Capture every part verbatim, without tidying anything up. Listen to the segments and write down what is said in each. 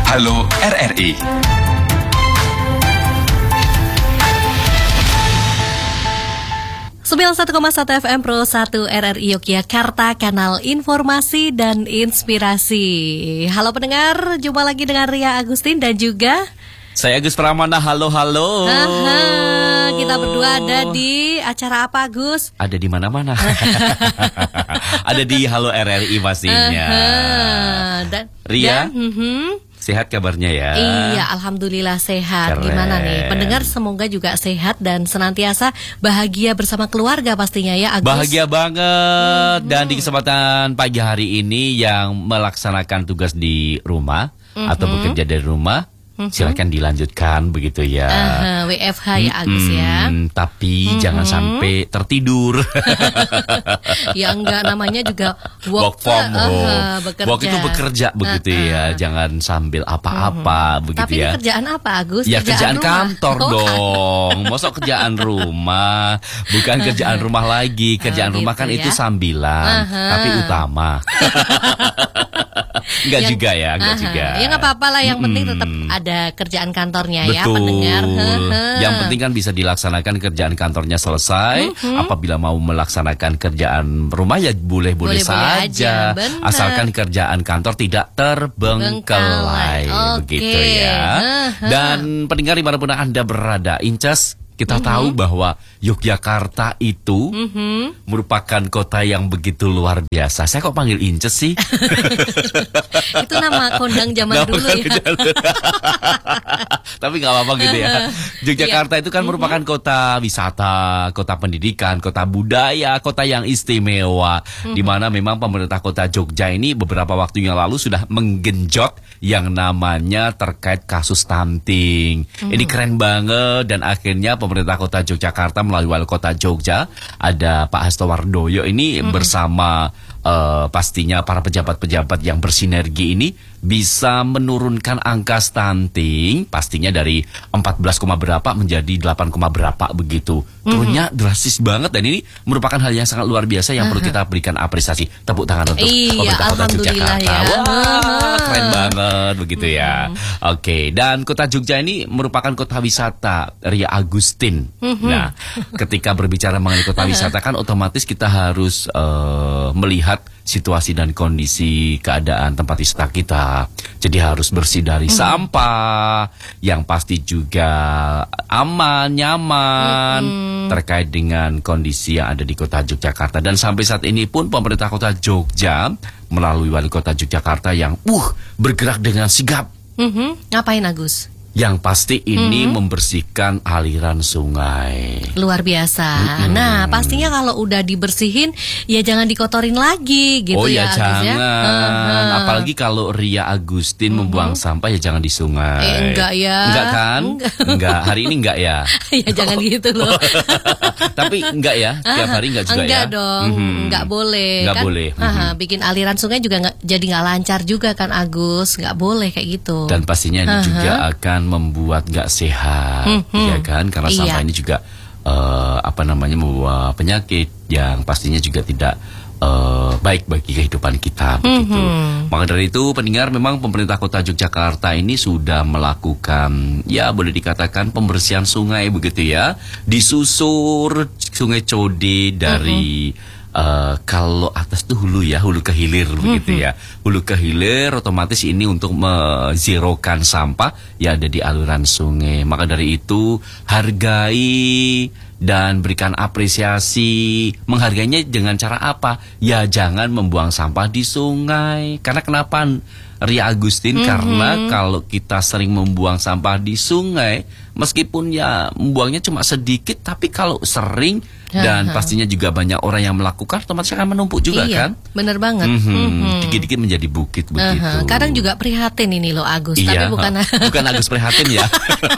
Halo R R I. sembilan puluh satu koma satu F M Pro satu R R I Yogyakarta, kanal informasi dan inspirasi. Halo pendengar, jumpa lagi dengan Ria Agustin dan juga saya Agus Pramana. Halo halo. Aha, kita berdua ada di acara apa, Gus? Ada di mana-mana. Ada di Halo R R I pastinya. Aha, dan Ria, dan, uh-huh. sehat kabarnya ya? Iya, alhamdulillah sehat. Keren. Gimana nih? Pendengar semoga juga sehat dan senantiasa bahagia bersama keluarga pastinya ya, Agus. Bahagia banget. Mm-hmm. Dan di kesempatan pagi hari ini yang melaksanakan tugas di rumah mm-hmm. atau bekerja dari rumah, mm-hmm. silakan dilanjutkan begitu ya. Uh, W F H ya, Agus mm-hmm. ya. Tapi mm-hmm. jangan sampai tertidur. Ya enggak, namanya juga work, work from home. Uh, bekerja. Work itu bekerja begitu uh, uh. ya. Jangan sambil apa-apa mm-hmm. begitu Tapi ya. Tapi kerjaan apa, Agus? Ya kerjaan, kerjaan kantor oh, dong. Masa kerjaan rumah, bukan kerjaan rumah lagi. Kerjaan oh, rumah gitu kan ya? Itu sambilan, uh-huh. tapi utama. Enggak yang, juga ya, enggak uh-huh. juga. Ya enggak apa-apa lah, yang penting hmm. tetap ada kerjaan kantornya. Betul. Ya, pendengar. Yang penting kan bisa dilaksanakan kerjaan kantornya selesai. Uh-huh. Apabila mau melaksanakan kerjaan rumah ya boleh-boleh saja. Aja, asalkan kerjaan kantor tidak terbengkelai. Okay. Begitu ya. Uh-huh. Dan pendengar dimanapun Anda berada, Incas, kita mm-hmm. tahu bahwa Yogyakarta itu mm-hmm. merupakan kota yang begitu luar biasa. Saya kok panggil Inces sih? Itu nama kondang zaman nama dulu ya. Tapi nggak apa-apa gitu ya. Yogyakarta yeah. itu kan mm-hmm. merupakan kota wisata, kota pendidikan, kota budaya, kota yang istimewa. Mm-hmm. Di mana memang pemerintah kota Jogja ini beberapa waktu yang lalu sudah menggenjot yang namanya terkait kasus stunting. Mm-hmm. Ini keren banget dan akhirnya pemerintah kota Yogyakarta melalui wali kota Jogja ada Pak Hasto Wardoyo ini mm-hmm. bersama uh, pastinya para pejabat-pejabat yang bersinergi ini bisa menurunkan angka stunting pastinya dari empat belas, berapa menjadi delapan, berapa begitu. Turunnya mm-hmm. drastis banget dan ini merupakan hal yang sangat luar biasa yang uh-huh. perlu kita berikan apresiasi. Tepuk tangan untuk iya, pemerintah kota Yogyakarta. Ya. Wah, keren banget begitu mm-hmm. ya. Oke, okay. Dan kota Jogja ini merupakan kota wisata, Ria Agustin. Mm-hmm. Nah, ketika berbicara mengenai kota wisata kan otomatis kita harus uh, melihat situasi dan kondisi keadaan tempat wisata kita. Jadi harus bersih dari hmm. sampah, yang pasti juga aman, nyaman hmm. terkait dengan kondisi yang ada di kota Yogyakarta. Dan sampai saat ini pun pemerintah kota Jogja melalui wali kota Yogyakarta yang uh bergerak dengan sigap. Hmm. Ngapain, Agus? Yang pasti ini hmm. membersihkan aliran sungai. Luar biasa. Hmm. Nah, pastinya kalau udah dibersihin, ya jangan dikotorin lagi gitu oh, ya. Oh ya jangan. Ya? Uh-huh. Apalagi kalau Ria Agustin uh-huh. membuang sampah ya jangan di sungai. Eh, enggak ya. Enggak kan? Enggak. Enggak. Hari ini enggak ya. Ya jangan gitu loh. Tapi enggak ya. Tiap hari enggak juga enggak ya. Enggak dong. Mm-hmm. Enggak boleh. Enggak kan? boleh. Mm-hmm. Aha, bikin aliran sungai juga enggak, jadi enggak lancar juga kan, Agus. Enggak boleh kayak gitu. Dan pastinya ini uh-huh. juga akan membuat nggak sehat, mm-hmm. ya kan? Karena iya. sampah ini juga uh, apa namanya membawa penyakit yang pastinya juga tidak uh, baik bagi kehidupan kita, begitu. Mm-hmm. Maka dari itu, pendengar, memang pemerintah kota Yogyakarta ini sudah melakukan, ya boleh dikatakan pembersihan sungai, begitu ya, disusur Sungai Code dari mm-hmm. Uh, kalau atas tuh hulu ya, hulu ke hilir begitu ya. Hulu ke hilir otomatis ini untuk menzerokan sampah yang ada di aliran sungai. Maka dari itu hargai dan berikan apresiasi. Menghargainya dengan cara apa? Ya jangan membuang sampah di sungai. Karena kenapa, Ria Agustin? Mm-hmm. Karena kalau kita sering membuang sampah di sungai, meskipun ya membuangnya cuma sedikit, tapi kalau sering dan pastinya juga banyak orang yang melakukan, otomatis akan menumpuk juga. Iya, kan? Bener banget. Mm-hmm. Mm-hmm. Dikit-dikit menjadi bukit begitu. Uh-huh. Kadang juga prihatin ini loh, Agus. Iya, tapi bukan bukan Agus prihatin ya.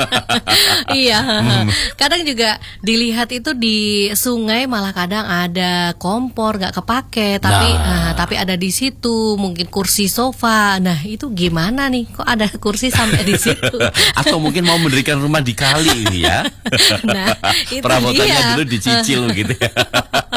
Iya. Kadang juga dilihat itu di sungai malah kadang ada kompor nggak kepake, tapi nah. Nah, tapi ada di situ mungkin kursi sofa. Nah itu gimana nih? Kok ada kursi sampai di situ? Atau mungkin mau mendirikan rumah di kali ini ya? Nah, itu perabotannya dia. Dulu dicicil gitu ya.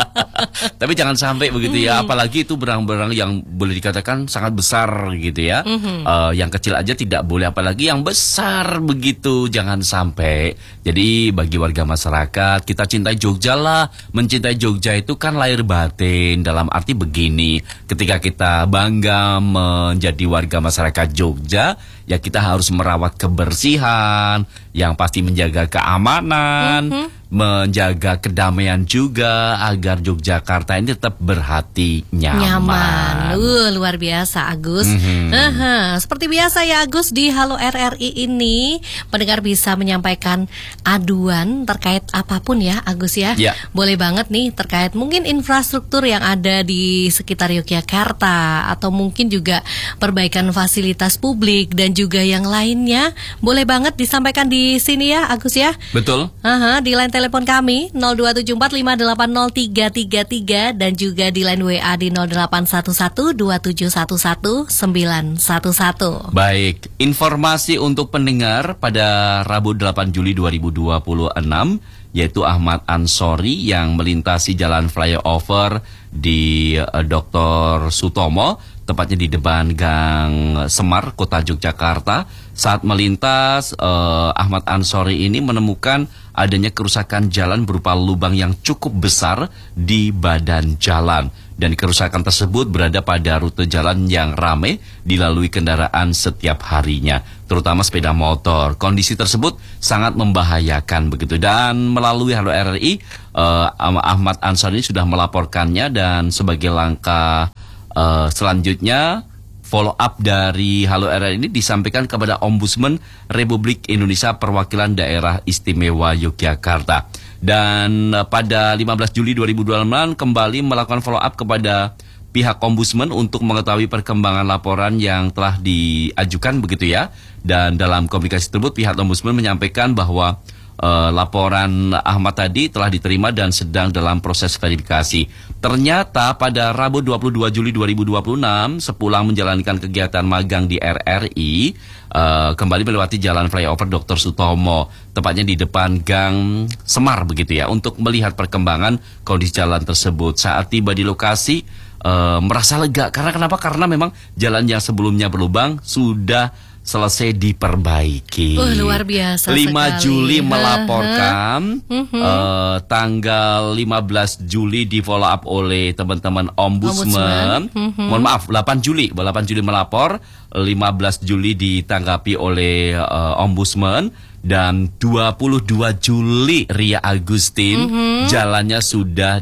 Tapi jangan sampai begitu ya, apalagi itu barang-barang yang boleh dikatakan sangat besar gitu ya. Mm-hmm. uh, Yang kecil aja tidak boleh, apalagi yang besar begitu, jangan sampai. Jadi bagi warga masyarakat, kita cintai Jogja lah. Mencintai Jogja itu kan lahir batin, dalam arti begini, ketika kita bangga menjadi warga masyarakat Jogja, ya kita harus merawat kebersihan, yang pasti menjaga keamanan, mm-hmm. menjaga kedamaian juga, agar Yogyakarta ini tetap berhati nyaman. Nyaman, uh, luar biasa Agus. Mm-hmm. uh-huh. Seperti biasa ya Agus, di Halo R R I ini pendengar bisa menyampaikan aduan terkait apapun ya Agus ya. Yeah. Boleh banget nih terkait mungkin infrastruktur yang ada di sekitar Yogyakarta, atau mungkin juga perbaikan fasilitas publik dan juga yang lainnya. Boleh banget disampaikan di sini ya Agus ya. Betul. uh-huh. Di line telepon kami nol dua tujuh empat lima delapan nol tiga tiga tiga dan juga di line W A di nol delapan satu satu dua tujuh satu satu sembilan satu satu. Baik, informasi untuk pendengar pada Rabu delapan Juli dua ribu dua puluh enam, yaitu Ahmad Ansori yang melintasi jalan flyover di uh, Doktor Sutomo, tepatnya di depan Gang Semar, Kota Yogyakarta. Saat melintas, uh, Ahmad Ansori ini menemukan adanya kerusakan jalan berupa lubang yang cukup besar di badan jalan. Dan kerusakan tersebut berada pada rute jalan yang ramai dilalui kendaraan setiap harinya, terutama sepeda motor. Kondisi tersebut sangat membahayakan begitu. Dan melalui Halo R R I, uh, Ahmad Ansori ini sudah melaporkannya, dan sebagai langkah uh, selanjutnya, follow up dari Halo R R I ini disampaikan kepada Ombudsman Republik Indonesia Perwakilan Daerah Istimewa Yogyakarta. Dan pada lima belas Juli dua ribu dua puluh enam kembali melakukan follow up kepada pihak Ombudsman untuk mengetahui perkembangan laporan yang telah diajukan begitu ya. Dan dalam komunikasi tersebut pihak Ombudsman menyampaikan bahwa Uh, laporan Ahmad tadi telah diterima dan sedang dalam proses verifikasi. Ternyata pada Rabu dua puluh dua Juli dua ribu dua puluh enam, sepulang menjalankan kegiatan magang di R R I, uh, kembali melewati jalan flyover Doktor Sutomo, tepatnya di depan Gang Semar begitu ya, untuk melihat perkembangan kondisi jalan tersebut. Saat tiba di lokasi, uh, merasa lega. Karena kenapa? Karena memang jalan yang sebelumnya berlubang sudah selesai diperbaiki. Oh, luar biasa lima sekali. Juli melaporkan, uh-huh. uh, tanggal lima belas Juli di follow up oleh teman-teman Ombudsman. Uh-huh. Mohon maaf, delapan Juli melapor, lima belas Juli ditanggapi oleh uh, Ombudsman, dan dua puluh dua Juli Ria Agustin, uh-huh. jalannya sudah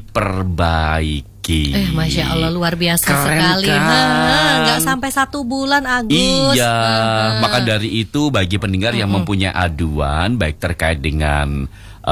diperbaiki. Eh, Masya Allah, luar biasa Keren sekali. Kan? Nggak sampai satu bulan Agus. Iya, uh-huh. maka dari itu bagi pendengar uh-huh. yang mempunyai aduan, baik terkait dengan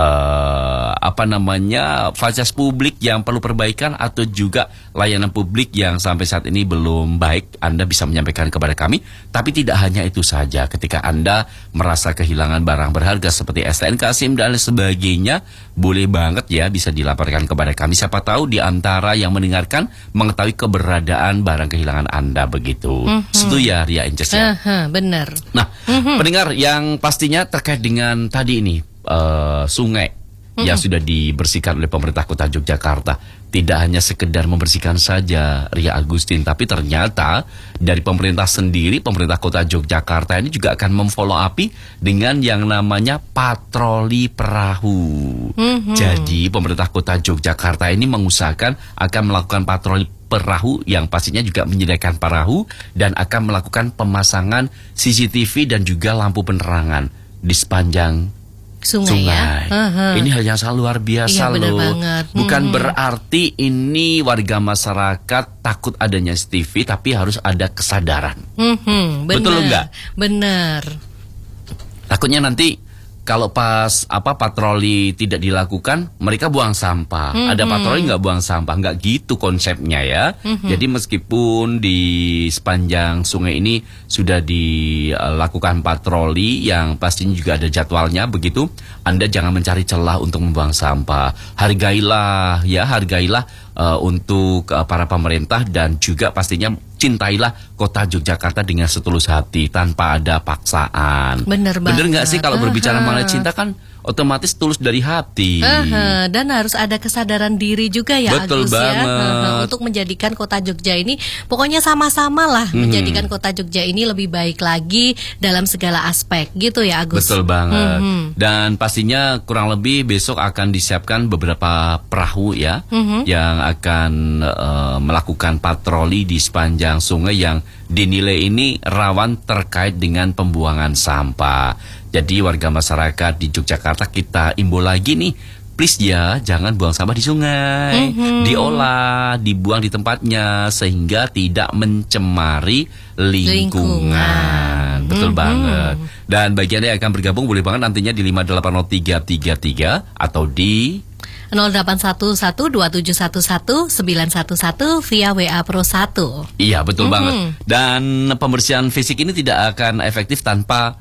Uh, apa namanya fasilitas publik yang perlu perbaikan, atau juga layanan publik yang sampai saat ini belum baik, Anda bisa menyampaikan kepada kami. Tapi tidak hanya itu saja, ketika Anda merasa kehilangan barang berharga seperti S T N K, SIM dan sebagainya, boleh banget ya bisa dilaporkan kepada kami. Siapa tahu di antara yang mendengarkan mengetahui keberadaan barang kehilangan Anda begitu. Mm-hmm. Setuju ya Ria Inces ya? Uh-huh, benar. Nah, mm-hmm. pendengar yang pastinya terkait dengan tadi ini, Uh, sungai mm-hmm. yang sudah dibersihkan oleh pemerintah Kota Yogyakarta, tidak hanya sekedar membersihkan saja Ria Agustin, tapi ternyata dari pemerintah sendiri, pemerintah Kota Yogyakarta ini juga akan memfollow upi dengan yang namanya patroli perahu. Mm-hmm. Jadi pemerintah Kota Yogyakarta ini mengusahakan akan melakukan patroli perahu, yang pastinya juga menyediakan perahu dan akan melakukan pemasangan C C T V dan juga lampu penerangan di sepanjang sungai, sungai. Ya? Uh-huh. Ini hal yang sangat luar biasa, iya, loh. Bukan hmm. berarti ini warga masyarakat takut adanya C C T V, tapi harus ada kesadaran. Hmm, betul enggak? Benar. Takutnya nanti kalau pas apa patroli tidak dilakukan, mereka buang sampah. Mm-hmm. Ada patroli nggak buang sampah, nggak gitu konsepnya ya. Mm-hmm. Jadi meskipun di sepanjang sungai ini sudah dilakukan patroli yang pastinya juga ada jadwalnya begitu, Anda jangan mencari celah untuk membuang sampah. Hargailah ya, hargailah uh, untuk uh, para pemerintah, dan juga pastinya cintailah Kota Yogyakarta dengan setulus hati tanpa ada paksaan. Bener banget. Bener nggak sih kalau berbicara mengenai cinta kan otomatis tulus dari hati. Uh-huh. Dan harus ada kesadaran diri juga ya, Betul Agus banget. ya, uh-huh. untuk menjadikan Kota Jogja ini, pokoknya sama-sama lah hmm. menjadikan Kota Jogja ini lebih baik lagi dalam segala aspek, gitu ya Agus. Betul banget. Hmm. Dan pastinya kurang lebih besok akan disiapkan beberapa perahu ya, hmm. yang akan uh, melakukan patroli di sepanjang sungai yang dinilai ini rawan terkait dengan pembuangan sampah. Jadi warga masyarakat di Yogyakarta kita imbau lagi nih, please ya jangan buang sampah di sungai, mm-hmm. diolah, dibuang di tempatnya sehingga tidak mencemari lingkungan. lingkungan. Betul mm-hmm. banget. Dan bagi Anda yang akan bergabung boleh banget nantinya di lima delapan nol tiga tiga tiga atau di nol delapan satu satu dua tujuh satu satu sembilan satu satu via W A Pro satu. Iya, betul mm-hmm. banget. Dan pembersihan fisik ini tidak akan efektif tanpa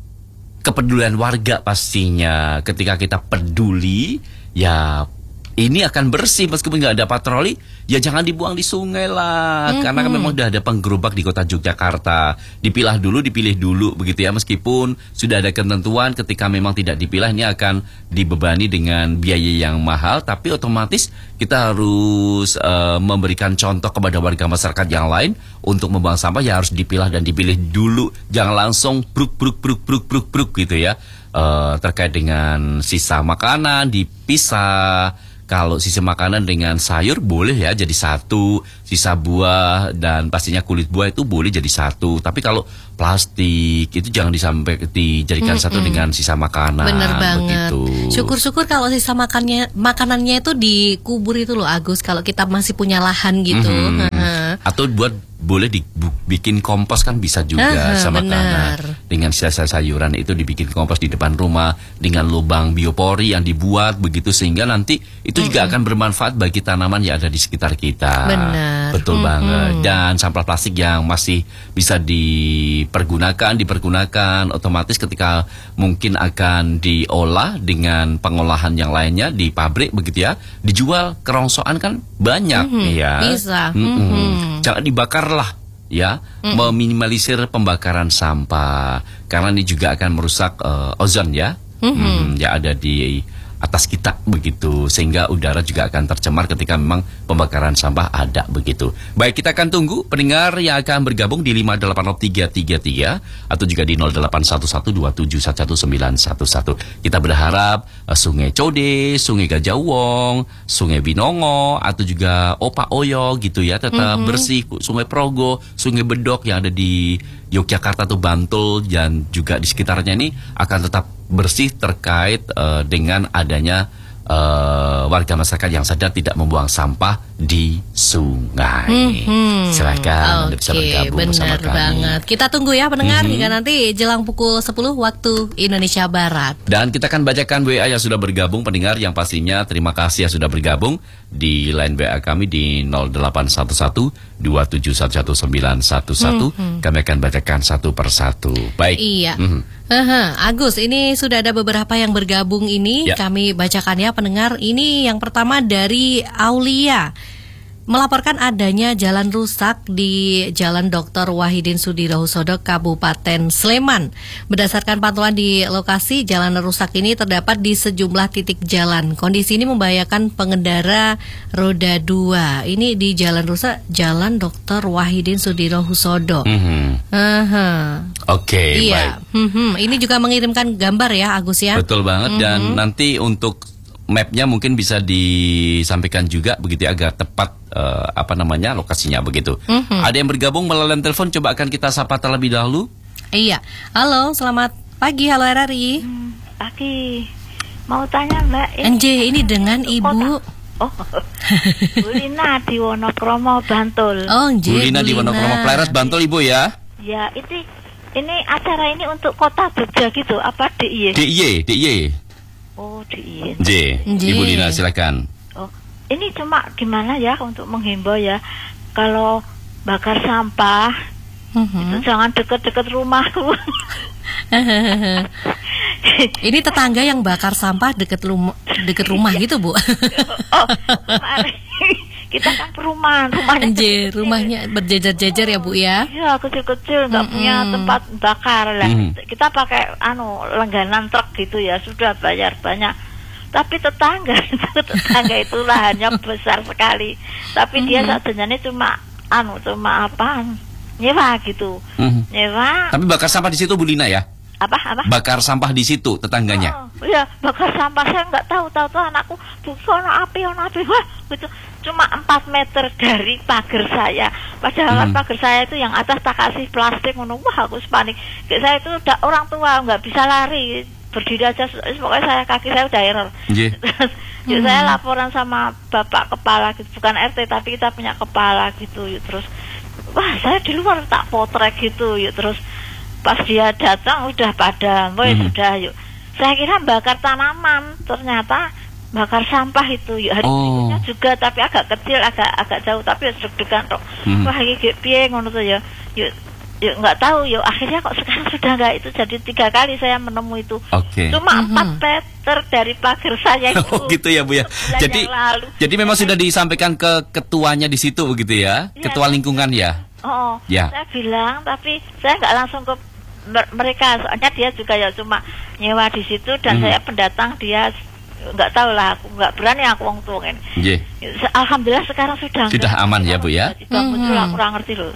kepedulian warga pastinya. Ketika kita peduli, ya ini akan bersih meskipun nggak ada patroli. Ya jangan dibuang di sungai lah, mm-hmm. karena kan memang udah ada penggerobak di Kota Yogyakarta. Dipilah dulu, dipilih dulu begitu ya. Meskipun sudah ada ketentuan ketika memang tidak dipilah ini akan dibebani dengan biaya yang mahal, tapi otomatis kita harus uh, memberikan contoh kepada warga masyarakat yang lain untuk membuang sampah ya harus dipilah dan dipilih dulu. Jangan langsung bruk bruk bruk bruk bruk bruk gitu ya. Uh, terkait dengan sisa makanan dipisah. Kalau sisa makanan dengan sayur boleh ya jadi satu, sisa buah dan pastinya kulit buah itu boleh jadi satu. Tapi kalau plastik itu jangan disampai dijadikan mm-mm. satu dengan sisa makanan. Bener banget. Begitu. Syukur-syukur kalau sisa makannya makanannya itu dikubur itu loh Agus. Kalau kita masih punya lahan gitu. Mm-hmm. Atau buat boleh dibikin kompos kan bisa juga Aha, sama benar. tanah. Dengan sisa sayuran itu dibikin kompos di depan rumah dengan lubang biopori yang dibuat begitu sehingga nanti itu juga mm-hmm. akan bermanfaat bagi tanaman yang ada di sekitar kita. Benar. Betul mm-hmm. banget. Dan sampah plastik yang masih bisa dipergunakan, dipergunakan otomatis ketika mungkin akan diolah dengan pengolahan yang lainnya di pabrik begitu ya, dijual kerongsokan kan banyak mm-hmm. ya. Bisa. Mm-hmm. Mm-hmm. Jangan dibakar lah ya, mm-hmm. meminimalisir pembakaran sampah karena ini juga akan merusak uh, ozon ya, mm-hmm. hmm, yang ada di atas kita begitu sehingga udara juga akan tercemar ketika memang pembakaran sampah ada begitu. Baik, kita akan tunggu pendengar yang akan bergabung di lima delapan nol tiga tiga tiga atau juga di nol delapan satu satu dua tujuh satu satu sembilan satu satu. Kita berharap uh, Sungai Code, Sungai Gajah Wong, Sungai Binongo atau juga Opa Oyo gitu ya tetap mm-hmm. bersih. Sungai Progo, Sungai Bedok yang ada di Yogyakarta atau Bantul dan juga di sekitarnya ini akan tetap bersih terkait uh, dengan adanya uh, warga masyarakat yang sadar tidak membuang sampah di sungai. Mm-hmm. Silakan Anda bisa bergabung bersama kami. Benar banget. Kita tunggu ya pendengar mm-hmm. hingga nanti jelang pukul sepuluh waktu Indonesia Barat. Dan kita akan bacakan W A yang sudah bergabung pendengar yang pastinya terima kasih yang sudah bergabung di line W A kami di nol delapan satu satu dua tujuh satu satu sembilan satu satu. Mm-hmm. Kami akan bacakan satu persatu. Baik. Iya. Mm-hmm. Aha, Agus, ini sudah ada beberapa yang bergabung ini. Ya. Kami bacakan ya pendengar. Ini yang pertama dari Aulia. Melaporkan adanya jalan rusak di Jalan Doktor Wahidin Sudirohusodo, Kabupaten Sleman. Berdasarkan pantauan di lokasi, jalan rusak ini terdapat di sejumlah titik jalan. Kondisi ini membahayakan pengendara roda dua. Ini di jalan rusak, Jalan Doktor Wahidin Sudirohusodo. Mm-hmm. Aha. Oke, okay, iya. baik. Mm-hmm. Ini juga mengirimkan gambar ya, Agus ya. Betul banget. Mm-hmm. Dan nanti untuk mapnya mungkin bisa disampaikan juga begitu ya, agar tepat uh, apa namanya lokasinya begitu. Mm-hmm. Ada yang bergabung melalui telepon, coba akan kita sapa terlebih dahulu. Iya, halo, selamat pagi, halo R R I. Hmm, pagi, mau tanya Mbak. N J ini dengan Ibu. Oh, Bu Lina di Wonokromo, Bantul. Oh, J, Bu Lina di Wonokromo, Pleres, Bantul, Ibu ya. Ya, itu ini acara ini untuk Kota Jogja gitu, apa D I Y? D I Y, D I Y. Oh, D I Y. J, Ibu Lina silakan. Oh, ini cuma gimana ya untuk menghimbau ya, kalau bakar sampah mm-hmm. itu jangan deket-deket rumahku. Ini tetangga yang bakar sampah deket rumah, deket rumah gitu Bu. Oh, kemarin, kita kan perumahan, rumahnya Anjir, rumahnya berjejer-jejer ya Bu ya? Iya, kecil-kecil, nggak Mm-mm. punya tempat bakar lah. Mm. Kita pakai anu langganan truk gitu ya, sudah bayar banyak. Tapi tetangga itu tetangga itu lahannya besar sekali. Tapi dia sadenanya cuma anu cuma apa? Nyewa gitu. Mm. Nyewa. Tapi bakar sampah di situ Bu Lina ya? Apa apa? Bakar sampah di situ tetangganya. Oh, iya, bakar sampah saya nggak tahu, tahu-tahu anakku buka ono api, ono api, wah gitu. Cuma empat meter dari pagar saya. Padahal Hmm. pagar saya itu yang atas tak kasih plastik, ngono. Wah, aku panik. Kayak saya itu udah orang tua, nggak bisa lari, berdiri aja. Pokoknya saya kaki saya udah error. Nggih. Terus saya laporan sama bapak kepala, gitu. Bukan R T tapi kita punya kepala gitu. Yuk. Terus, wah saya di luar tak potret gitu. Yuk. Terus pas dia datang udah padam, boy Mhm. sudah yuk. Saya kira bakar tanaman, ternyata bakar sampah itu. Yuk hari Oh. berikutnya juga, tapi agak kecil, agak agak jauh, tapi deg-degan kok. Mhm. Wah ini kayak piye ngono tuh ya. Yuk, yuk nggak tahu yuk. Akhirnya kok sekarang sudah nggak itu. Jadi tiga kali saya menemui itu. Oke. Cuma Mhm. empat meter dari pagar saya itu. Oh gitu ya Bu ya. Bulan Jadi yang lalu. jadi memang sudah disampaikan ke ketuanya di situ begitu ya? Iya. Ketua lingkungan ya? Oh, Ya. saya bilang, tapi saya nggak langsung ke mer- mereka, soalnya dia juga ya cuma nyewa di situ dan Mhm. saya pendatang, dia nggak tahu lah, aku nggak berani aku ngomongin. Nggih. Alhamdulillah sekarang sudah Sudah nggak. aman ya, Bu, ya? Sudah muncul, aku kurang ngerti loh.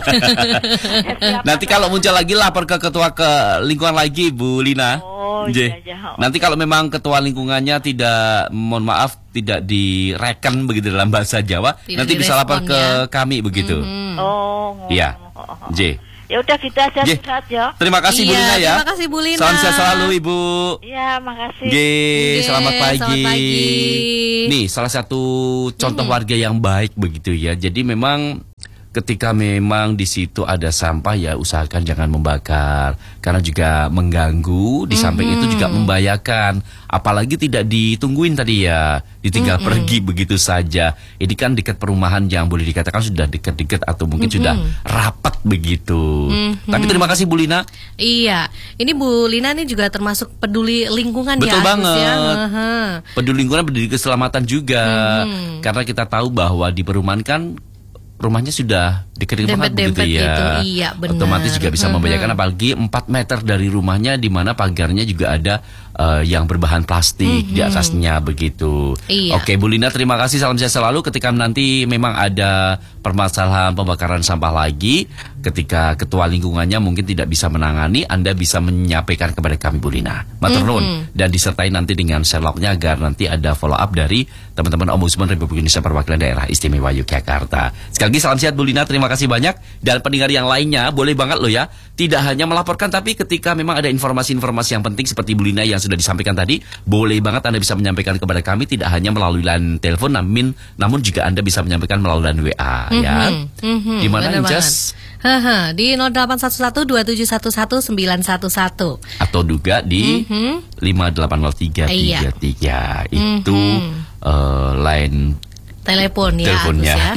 Nanti kalau muncul lagi lapor ke ketua ke lingkungan lagi Bu Lina. Oh Nggih. iya iya. Oh. Nanti kalau memang ketua lingkungannya tidak, mohon maaf, tidak direken begitu dalam bahasa Jawa, Tidak nanti bisa lapor direspon, ke ya. kami begitu. Mhm. Oh. Iya. oh, oh, oh. Nggih. Ya udah kita aja Nggih. sehat ya. Terima kasih Bu Iya, Lina ya. terima kasih, Bu Lina. Salam sehat selalu Ibu. Iya, makasih. Nggih, Nggih, selamat pagi. selamat pagi. Nih, salah satu contoh warga yang baik begitu ya. Jadi memang ketika memang di situ ada sampah ya usahakan jangan membakar karena juga mengganggu. Di samping itu juga membahayakan, apalagi tidak ditungguin tadi ya, ditinggal pergi begitu saja. Ini kan dekat perumahan yang boleh dikatakan sudah dekat-dekat atau mungkin sudah rapat begitu. Tapi terima kasih Bu Lina. Iya, ini Bu Lina ini juga termasuk peduli lingkungan Betul ya, Agus banget. ya. Aha. Peduli lingkungan, peduli keselamatan juga. Karena kita tahu bahwa di perumahan kan rumahnya sudah dekat-dekat banget Dempet-dempet begitu ya. gitu, iya, benar. Otomatis juga bisa membahayakan, apalagi empat meter dari rumahnya di mana pagarnya juga ada eh, yang berbahan plastik di atasnya begitu. Iya. Oke Bu Lina, terima kasih, salam sehat selalu. Ketika nanti memang ada permasalahan pembakaran sampah lagi, ketika ketua lingkungannya mungkin tidak bisa menangani, Anda bisa menyampaikan kepada kami Bu Lina. Matur nuwun. Dan disertai nanti dengan Sherlocknya agar nanti ada follow up dari teman-teman Ombudsman Republik Indonesia Perwakilan Daerah Istimewa Yogyakarta. Sekali lagi salam sehat Bu Lina, terima kasih banyak. Dan pendengar yang lainnya boleh banget loh ya, tidak hanya melaporkan, tapi ketika memang ada informasi-informasi yang penting seperti Bu Lina yang sudah disampaikan tadi, boleh banget Anda bisa menyampaikan kepada kami, tidak hanya melalui line telepon, namun namun juga Anda bisa menyampaikan melalui line W A ya. Mhm, Di mana benar Inces? banget. Haha, di nol delapan satu satu dua tujuh satu satu sembilan satu satu. Atau juga di lima delapan nol tiga tiga tiga. Itu eh, line Telepon ya, teleponnya. Agus ya.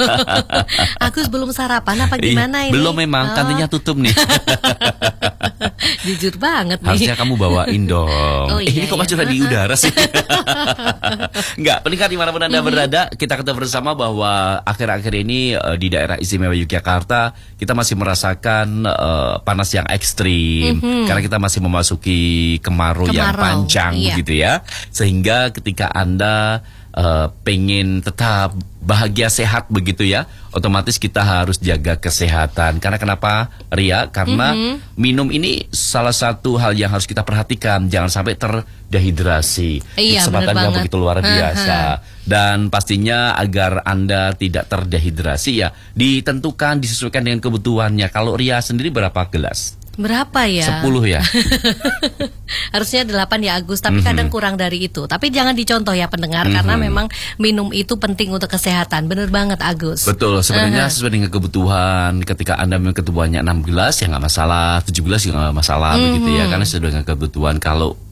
Agus belum sarapan apa gimana Iya, ini? belum memang, Oh, kantinnya tutup nih. jujur banget nih. Harusnya kamu bawain dong. Oh, eh, iya, ini kok iya. masuk di udara sih? Enggak, pendengar dimanapun Anda berada, kita ketahui bersama bahwa akhir-akhir ini eh, di daerah istimewa Yogyakarta kita masih merasakan eh, panas yang ekstrim karena kita masih memasuki kemarau, yang Kemarau, panjang iya. begitu ya. Sehingga ketika Anda eh, pengen tetap bahagia sehat begitu ya, otomatis kita harus jaga kesehatan. Karena kenapa, Ria? Karena minum ini salah satu hal yang harus kita perhatikan, jangan sampai terdehidrasi. Iya, Kesempatan bener yang banget. begitu luar biasa. Dan pastinya agar Anda tidak terdehidrasi ya, ditentukan, disesuaikan dengan kebutuhannya. Kalau Ria sendiri berapa gelas? Berapa ya? Sepuluh ya? Harusnya delapan ya Agus, tapi kadang kurang dari itu. Tapi jangan dicontoh ya pendengar, karena memang minum itu penting untuk kesehatan. Bener banget Agus. Betul, sebenarnya sesuai dengan kebutuhan. Ketika Anda memang kebutuhannya enam gelas ya nggak masalah, tujuh gelas ya nggak masalah begitu ya, karena sesuai dengan kebutuhan. Kalau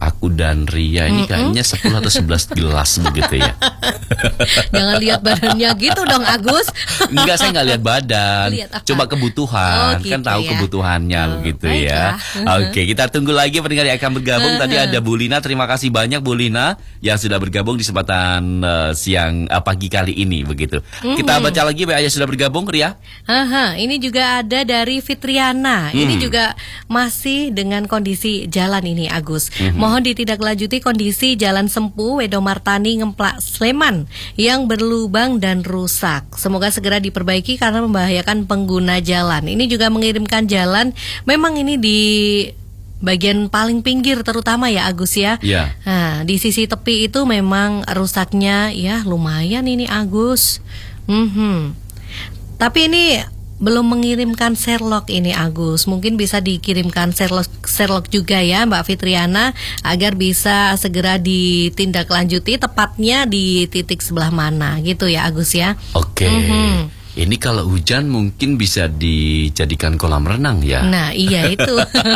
aku dan Ria ini mm-hmm. kayaknya sepuluh atau sebelas gelas begitu ya. Jangan lihat badannya gitu dong, Agus. Enggak, saya nggak lihat badan. Lihat Coba kebutuhan, oh, gitu kan tahu ya. Kebutuhannya oh, begitu ya. Oke, kita tunggu lagi pendengar yang akan bergabung. Tadi ada Bu Lina, terima kasih banyak Bu Lina yang sudah bergabung di kesempatan uh, siang uh, pagi kali ini begitu. Mm-hmm. Kita baca lagi yang sudah bergabung, Ria. Aha, ini juga ada dari Fitriana. Mm. Ini juga masih dengan kondisi jalan ini, Agus. Mm-hmm. Mohon ditindaklanjuti kondisi Jalan Sempu, Wedomartani, Ngemplak, Sleman yang berlubang dan rusak. Semoga segera diperbaiki karena membahayakan pengguna jalan. Ini juga mengirimkan jalan, memang ini di bagian paling pinggir terutama ya, Agus ya. Yeah. Nah, di sisi tepi itu memang rusaknya ya lumayan ini, Agus. Hmm. Tapi ini belum mengirimkan Sherlock ini, Agus. Mungkin bisa dikirimkan Sherlock, Sherlock juga ya Mbak Fitriana, agar bisa segera ditindaklanjuti, tepatnya di titik sebelah mana gitu ya, Agus ya. Oke. Mm-hmm. Ini kalau hujan mungkin bisa dijadikan kolam renang ya. Nah iya itu.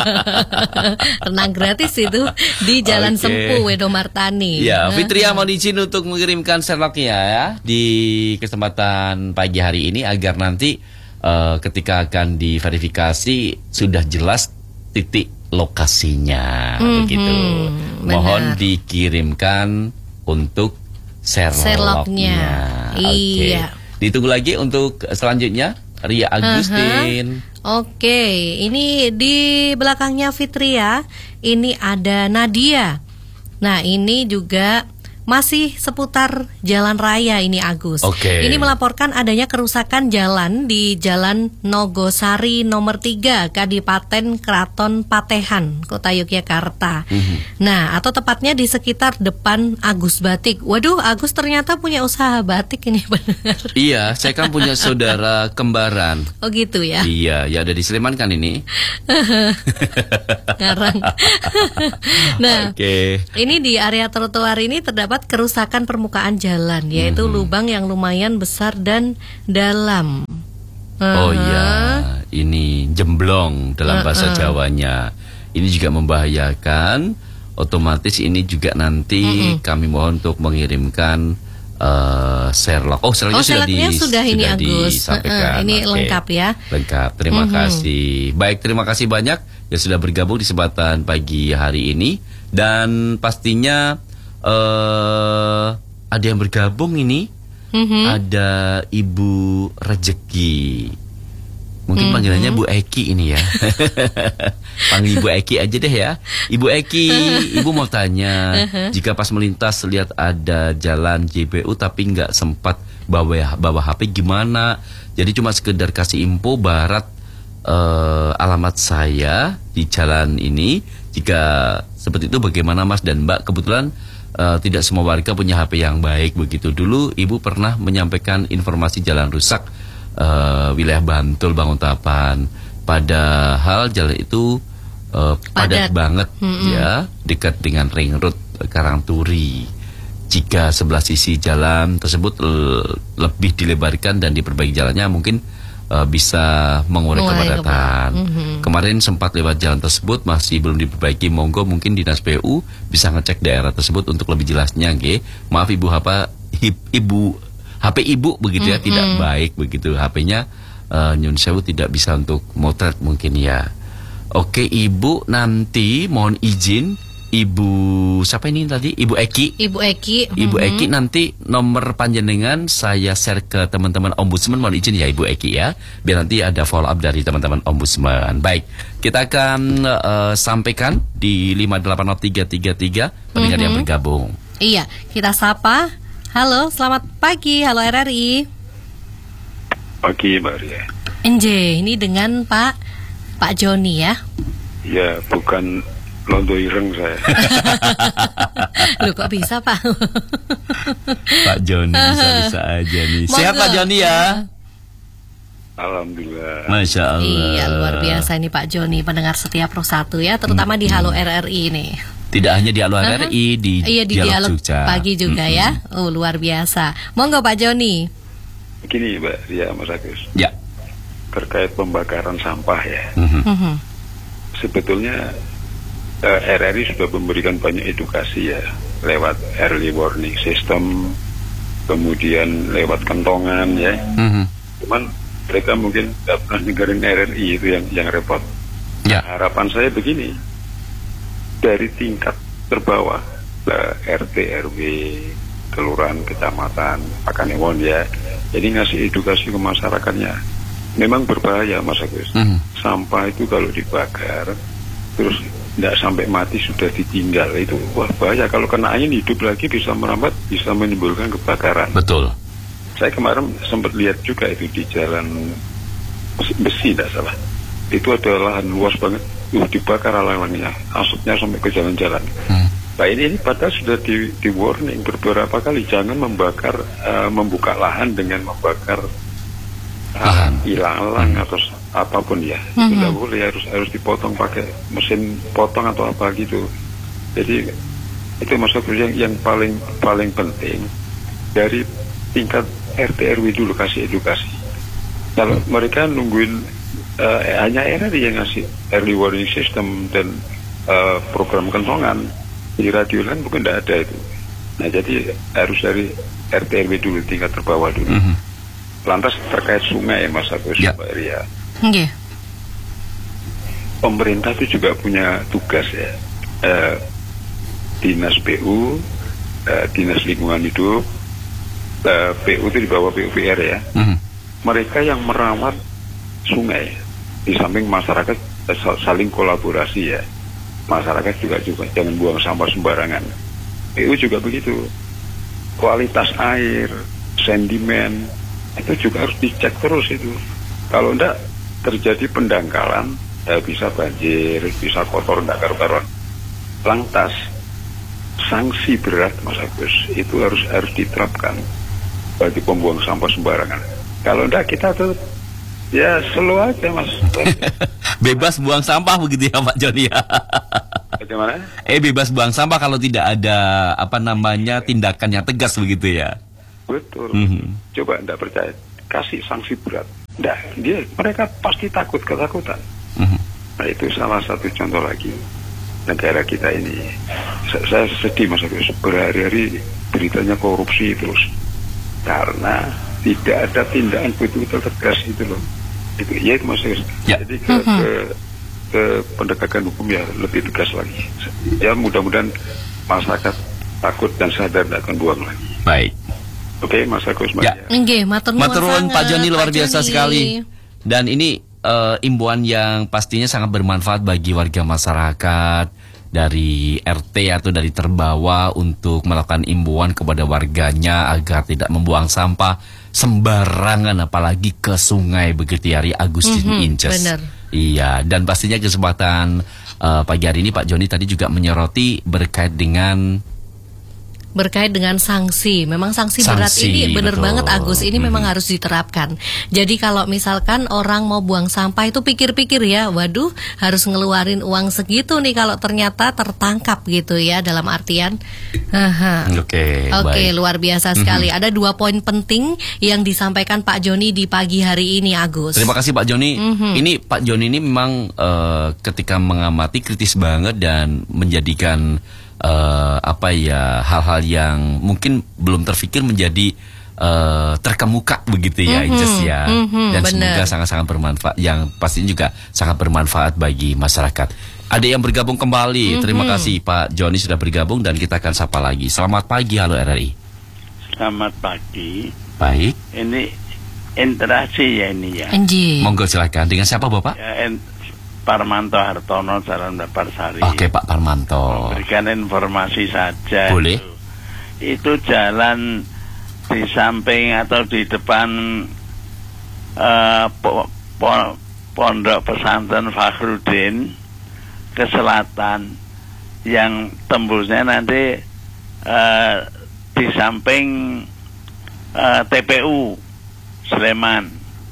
Renang gratis itu di Jalan okay. Sempu, Wedomartani. Ya, Fitria mohon izin untuk mengirimkan Sherlocknya ya di kesempatan pagi hari ini agar nanti Uh, ketika akan diverifikasi sudah jelas titik lokasinya, mm-hmm, begitu. Mohon benar. Dikirimkan untuk Sherlocknya. Oke. Iya. Ditunggu lagi untuk selanjutnya Ria Agustin. Uh-huh. Oke, okay. Ini di belakangnya Fitria, ini ada Nadia. Nah ini juga masih seputar jalan raya ini, Agus. Okay. Ini melaporkan adanya kerusakan jalan di Jalan Nogosari nomor tiga, Kadipaten Kraton Patehan, Kota Yogyakarta. Mm-hmm. Nah, atau tepatnya di sekitar depan Agus Batik. Waduh, Agus ternyata punya usaha batik ini, benar. Iya, saya kan punya saudara kembaran. Oh gitu ya? Iya, ya ada di Sleman kan ini. Ngarang. Nah, okay. Ini di area trotoar ini terdapat kerusakan permukaan jalan, yaitu mm-hmm. lubang yang lumayan besar dan dalam. Uh-huh. Oh iya, ini jemblong dalam uh-uh. bahasa Jawanya. Ini juga membahayakan. Otomatis ini juga nanti mm-hmm. kami mohon untuk mengirimkan uh, Sherlock. Oh, Sherlocknya oh, sudah, di, sudah, sudah ini sudah Agus. disampaikan. Uh-uh. Ini okay. lengkap ya. Lengkap. Terima mm-hmm. kasih. Baik, terima kasih banyak yang sudah bergabung di kesempatan pagi hari ini, dan pastinya Uh, ada yang bergabung ini, mm-hmm. ada Ibu Rezeki. Mungkin mm-hmm. panggilannya Bu Eki ini ya. Panggil Ibu Eki aja deh ya. Ibu Eki, Ibu mau tanya, uh-huh. jika pas melintas lihat ada jalan J B U tapi nggak sempat bawa bawa H P gimana? Jadi cuma sekedar kasih info barat uh, alamat saya di jalan ini. Jika seperti itu bagaimana Mas dan Mbak? Kebetulan Uh, tidak semua warga punya H P yang baik begitu. Dulu Ibu pernah menyampaikan informasi jalan rusak uh, wilayah Bantul, Banguntapan. Padahal jalan itu uh, padat, padat banget, mm-hmm. ya, dekat dengan ring road Karangturi. Jika sebelah sisi jalan tersebut le- lebih dilebarkan dan diperbaiki jalannya, mungkin uh, bisa mengurai kepadatan. Mm-hmm. Kemarin sempat lewat jalan tersebut, masih belum diperbaiki. Monggo mungkin Dinas P U bisa ngecek daerah tersebut untuk lebih jelasnya, nggih. Maaf Ibu, H P Ibu H P Ibu begitu ya, mm-hmm. tidak baik begitu. H P-nya uh, nyun sewu tidak bisa untuk motret mungkin ya. Oke Ibu, nanti mohon izin Ibu siapa ini tadi? Ibu Eki. Ibu Eki. Ibu mm-hmm. Eki, nanti nomor panjenengan saya share ke teman-teman Ombudsman. Mohon izin ya Ibu Eki ya, biar nanti ada follow up dari teman-teman Ombudsman. Baik, kita akan uh, sampaikan di lima delapan nol tiga tiga tiga pendengar mm-hmm. yang bergabung. Iya, kita sapa. Halo, selamat pagi. Halo R R I. Pagi Mbak Ria. Enje, ini dengan Pak Pak Joni ya? Ya, bukan Londo Ireng saya. Loh kok bisa Pak? Pak Joni bisa-bisa aja nih. Sehat Pak Joni ya? Alhamdulillah. Masya Allah. Iya, luar biasa ini Pak Joni, pendengar setia Pro satu ya, terutama hmm. di Halo R R I ini. Tidak hanya di Halo R R I, uh-huh. di, iya, di Dialog, Dialog Pagi juga mm-hmm. ya. Oh, luar biasa. Monggo Pak Joni. Begini Mbak Ria, Mas Agus. Ya. Terkait pembakaran sampah ya. Mm-hmm. Mm-hmm. Sebetulnya uh, R R I sudah memberikan banyak edukasi ya, lewat early warning system, kemudian lewat kentongan ya. Mm-hmm. Cuman mereka mungkin tidak pernah dengerin R R I, itu yang yang repot. Ya. Harapan saya begini, dari tingkat terbawah, uh, R T R W, kelurahan, kecamatan, Pakanewon ya, jadi ngasih edukasi ke masyarakatnya. Memang berbahaya Mas Agus. Mm-hmm. Sampah itu kalau dibakar terus tidak sampai mati sudah ditinggal, itu wah bahaya. Kalau kena angin hidup lagi bisa merambat, bisa menimbulkan kebakaran. Betul. Saya kemarin sempat lihat juga itu di jalan besi tidak salah, itu ada lahan luas banget, uh, dibakar alang-alangnya, asapnya sampai ke jalan-jalan. Hmm. Nah ini, ini padahal sudah di, di warning beberapa kali, jangan membakar, uh, membuka lahan dengan membakar uh, ilang-alang hmm. atau apapun ya. Hmm. Tidak boleh, harus harus dipotong pakai mesin potong atau apa gitu. Jadi itu maksudnya yang yang paling paling penting dari tingkat R T R W dulu, kasih edukasi. Kalau hmm. mereka nungguin uh, hanya R R I yang ngasih early warning system dan uh, program kentongan, di radio kan mungkin tidak ada itu. Nah jadi harus dari R T R W dulu, tingkat terbawah dulu. Mm-hmm. Lantas terkait sungai Mas Agus, ya. Mbak Ria. Okay. Pemerintah itu juga punya tugas ya. Uh, Dinas P U, uh, Dinas Lingkungan Hidup, uh, P U itu di bawah P U P R ya. Mm-hmm. Mereka yang merawat sungai, di samping masyarakat uh, saling kolaborasi ya. Masyarakat juga juga jangan buang sampah sembarangan. P U juga begitu. Kualitas air, sedimen itu juga harus dicek terus itu. Kalau enggak terjadi pendangkalan, ya bisa banjir, bisa kotor, enggak karu-karuan. Lantas sanksi berat Mas Agus itu harus harus diterapkan bagi pembuang sampah sembarangan. Kalau enggak kita tuh ya slow aja Mas. Bebas buang sampah begitu ya Pak Joni ya. Bagaimana? Eh bebas buang sampah kalau tidak ada apa namanya tindakan yang tegas begitu ya. Betul. Mm-hmm. Coba enggak percaya, kasih sanksi berat. Enggak, dia mereka pasti takut, ketakutan. Mm-hmm. Nah itu salah satu contoh lagi negara kita ini. Saya, saya sedih Mas Agus, berhari-hari beritanya korupsi terus karena tidak ada tindakan betul-betul tegas itu loh. Itu ya itu Mas Agus. Ya. Jadi ke, mm-hmm. ke ke pendekatan hukum ya lebih tegas lagi. Ya mudah-mudahan masyarakat takut dan sadar tidak akan buang lagi. Baik. Oke, Mas Agus. Ya. Nggih, matur nuwun Pak Joni luar biasa Joni. Sekali. Dan ini uh, imbauan yang pastinya sangat bermanfaat bagi warga masyarakat dari R T atau dari terbawah untuk melakukan imbauan kepada warganya agar tidak membuang sampah sembarangan apalagi ke sungai begitu ya, Agustin mm-hmm, Inces. Benar. Iya, dan pastinya kesempatan uh, pagi hari ini Pak Joni tadi juga menyoroti berkait dengan berkait dengan sanksi. Memang sanksi, sanksi berat ini benar banget Agus, ini hmm. memang harus diterapkan. Jadi kalau misalkan orang mau buang sampah itu pikir-pikir ya, waduh harus ngeluarin uang segitu nih kalau ternyata tertangkap gitu ya, dalam artian Oke, okay, okay, luar biasa sekali. Mm-hmm. Ada dua poin penting yang disampaikan Pak Joni di pagi hari ini Agus. Terima kasih Pak Joni. Mm-hmm. Ini Pak Joni ini memang uh, ketika mengamati kritis banget dan menjadikan Uh, apa ya hal-hal yang mungkin belum terfikir menjadi uh, terkemuka begitu ya, mm-hmm, Inces ya, mm-hmm, dan bener. Semoga sangat-sangat bermanfaat, yang pastinya juga sangat bermanfaat bagi masyarakat. Ada yang bergabung kembali, mm-hmm. Terima kasih Pak Joni sudah bergabung dan kita akan sapa lagi. Selamat pagi, halo R R I. Selamat pagi. Baik. Ini interaksi ya ini ya. Anji. Monggo silakan. Dengan siapa Bapak? Ya, en- Parmanto Hartono, Jalan Daparsari. Oke Pak Parmanto. Berikan informasi saja. Boleh. Itu, itu jalan di samping atau di depan uh, po, po, Pondok Pesantren Fakhruddin ke selatan, yang tembusnya nanti uh, di samping uh, T P U Sleman.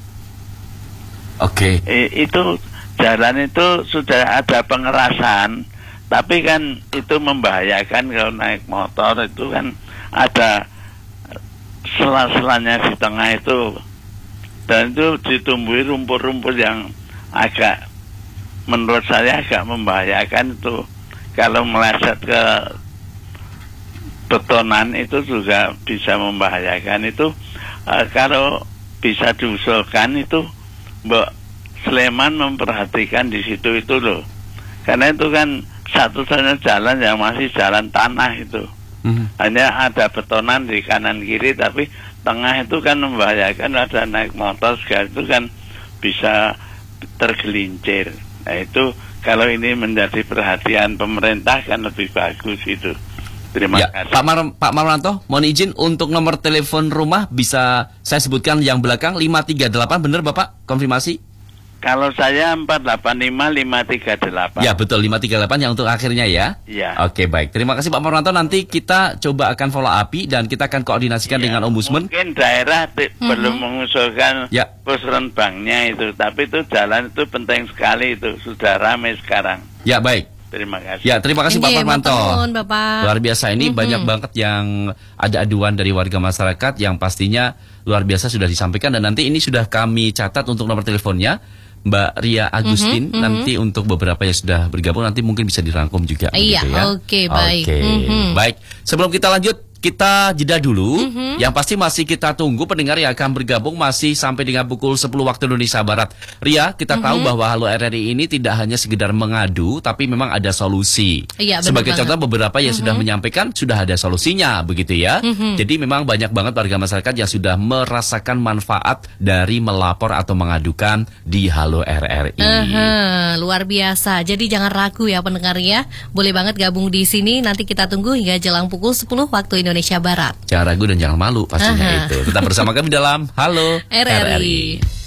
Oke. I, itu jalan itu sudah ada pengerasan, tapi kan itu membahayakan kalau naik motor, itu kan ada sela-selanya di tengah itu, dan itu ditumbuhi rumput-rumput yang agak, menurut saya agak membahayakan itu. kalau meleset ke betonan itu juga bisa membahayakan. Itu uh, kalau bisa diusulkan itu Mbak Sleman memperhatikan di situ itu loh, karena itu kan satu-satunya jalan yang masih jalan tanah itu. Hmm. Hanya ada betonan di kanan kiri, tapi tengah itu kan membahayakan, ada naik motor segala itu kan bisa tergelincir. Nah itu kalau ini menjadi perhatian pemerintah kan lebih bagus itu. Terima ya, kasih. Pak Mar Pak Marwanto, mohon izin untuk nomor telepon rumah bisa saya sebutkan yang belakang lima tiga delapan, benar Bapak? Konfirmasi? Kalau saya empat delapan lima lima tiga delapan. Ya betul, lima tiga delapan yang untuk akhirnya ya. Iya. Oke baik, terima kasih Pak Marwanto. Nanti kita coba akan follow up dan kita akan koordinasikan ya, dengan Ombudsman. Mungkin daerah mm-hmm. belum mengusulkan ya. pos renbangnya itu, tapi itu jalan itu penting sekali itu, sudah ramai sekarang. Ya baik. Terima kasih. Ya, terima kasih Pak Marwanto. Luar biasa ini mm-hmm. banyak banget yang ada aduan dari warga masyarakat yang pastinya luar biasa sudah disampaikan, dan nanti ini sudah kami catat untuk nomor teleponnya Mbak Ria Agustin. Mm-hmm, nanti mm-hmm. untuk beberapa yang sudah bergabung nanti mungkin bisa dirangkum juga. Iya, ya. oke okay, baik. Okay. Mm-hmm. Baik, sebelum kita lanjut kita jeda dulu. Mm-hmm. Yang pasti masih kita tunggu pendengar yang akan bergabung masih sampai dengan pukul sepuluh waktu Indonesia Barat. Ria, kita mm-hmm. tahu bahwa Halo R R I ini tidak hanya sekedar mengadu, tapi memang ada solusi. Iya, sebagai banget. contoh beberapa yang mm-hmm. sudah menyampaikan sudah ada solusinya, begitu ya. Mm-hmm. Jadi memang banyak banget warga masyarakat yang sudah merasakan manfaat dari melapor atau mengadukan di Halo R R I. Uh-huh, luar biasa. Jadi jangan ragu ya pendengar ya. Boleh banget gabung di sini. Nanti kita tunggu hingga jelang pukul sepuluh waktu Indonesia Barat. Jangan ragu dan jangan malu pastinya. Aha. Itu. Tetap bersama kami dalam Halo R R I. R R I.